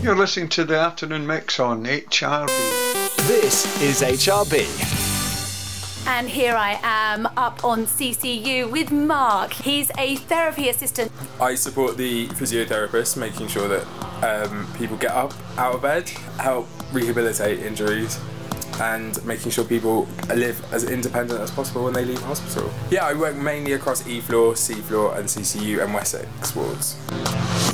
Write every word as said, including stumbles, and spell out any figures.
You're listening to the Afternoon Mix on H R B. This is H R B. And here I am up on C C U with Mark. He's a therapy assistant. I support the physiotherapist, making sure that um, people get up out of bed, help rehabilitate injuries, and making sure people live as independent as possible when they leave hospital. Yeah, I work mainly across E floor, C floor, and C C U and Wessex wards.